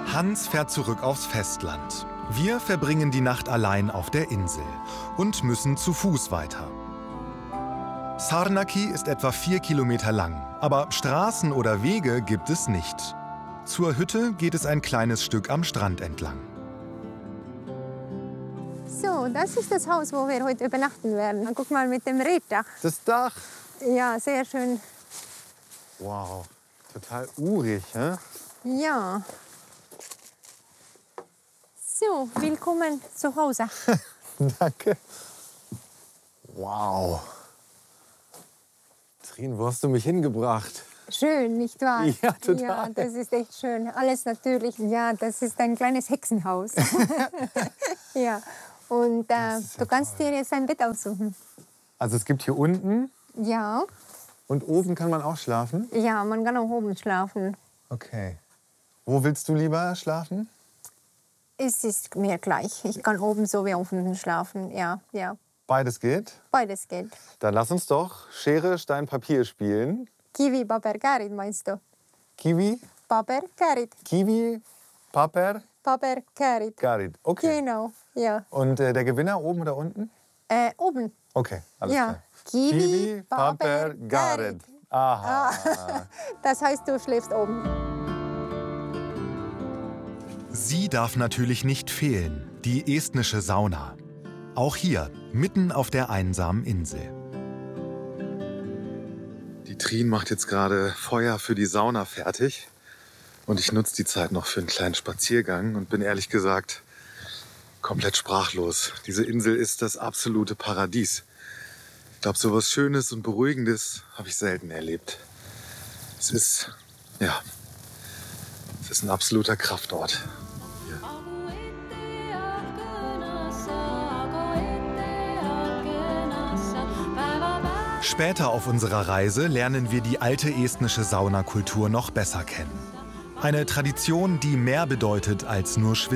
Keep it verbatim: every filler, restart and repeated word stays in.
Hans fährt zurück aufs Festland. Wir verbringen die Nacht allein auf der Insel und müssen zu Fuß weiter. Sarnaki ist etwa vier Kilometer lang, aber Straßen oder Wege gibt es nicht. Zur Hütte geht es ein kleines Stück am Strand entlang. So, das ist das Haus, wo wir heute übernachten werden. Guck mal mit dem Reetdach. Das Dach? Ja, sehr schön. Wow, total urig, hä? Ja. So, willkommen zu Hause. Danke. Wow. Trin, wo hast du mich hingebracht? Schön, nicht wahr? Ja, total. Ja, das ist echt schön. Alles natürlich. Ja, das ist ein kleines Hexenhaus. Ja. Und äh, ja du kannst toll. dir jetzt ein Bett aussuchen. Also es gibt hier unten Ja. und oben kann man auch schlafen? Ja, man kann auch oben schlafen. Okay. Wo willst du lieber schlafen? Es ist mir gleich. Ich kann oben so wie unten schlafen. Ja, ja. Beides geht? Beides geht. Dann lass uns doch Schere, Stein, Papier spielen. Kiwi, Paper, Kärit meinst du? Kiwi, Paper, Kärit. Kiwi, Paper, Paper, Kärit. Garit. Okay. Genau, ja. Und äh, der Gewinner oben oder unten? Äh, oben. Okay, alles Ja. klar. Kiwi, Paper, Paper, Garit. Kärit. Aha. Das heißt, du schläfst oben. Sie darf natürlich nicht fehlen, die estnische Sauna. Auch hier, mitten auf der einsamen Insel. Die Trin macht jetzt gerade Feuer für die Sauna fertig. Und ich nutze die Zeit noch für einen kleinen Spaziergang und bin ehrlich gesagt komplett sprachlos. Diese Insel ist das absolute Paradies. Ich glaube, so was Schönes und Beruhigendes habe ich selten erlebt. Es ist, ja, es ist ein absoluter Kraftort. Später auf unserer Reise lernen wir die alte estnische Saunakultur noch besser kennen. Eine Tradition, die mehr bedeutet als nur Schwitzen.